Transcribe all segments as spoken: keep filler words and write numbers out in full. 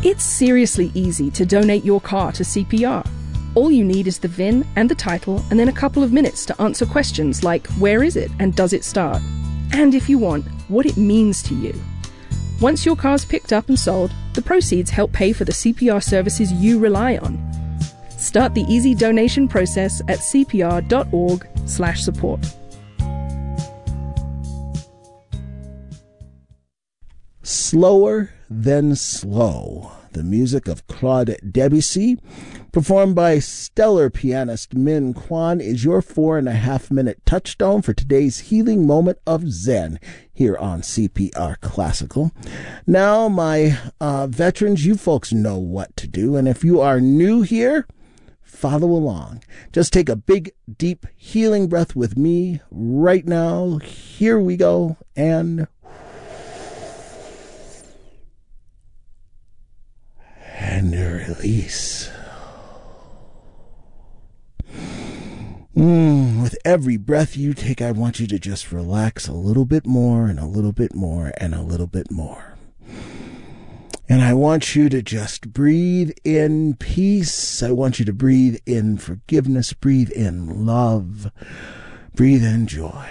It's seriously easy to donate your car to C P R. All you need is the V I N and the title, and then a couple of minutes to answer questions like where is it and does it start? And if you want, what it means to you. Once your car's picked up and sold, the proceeds help pay for the C P R services you rely on. Start the easy donation process at c p r dot org slash support. Slower Than Slow, the music of Claude Debussy, performed by stellar pianist Min Kwan, is your four and a half minute touchstone for today's healing moment of Zen here on C P R Classical. Now, my uh, veterans, you folks know what to do, and if you are new here, follow along. Just take a big, deep, healing breath with me right now. Here we go, and and release. Mm, with every breath you take, I want you to just relax a little bit more and a little bit more and a little bit more. And I want you to just breathe in peace. I want you to breathe in forgiveness. Breathe in love. Breathe in joy.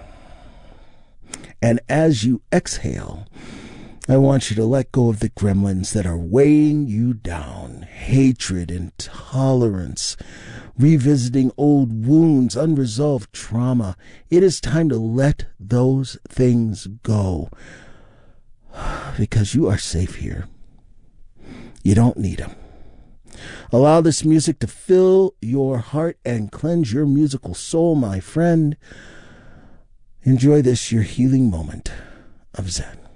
And as you exhale, I want you to let go of the gremlins that are weighing you down. Hatred, intolerance, revisiting old wounds, unresolved trauma. It is time to let those things go. Because you are safe here. You don't need them. Allow this music to fill your heart and cleanse your musical soul, my friend. Enjoy this, your healing moment of Zen.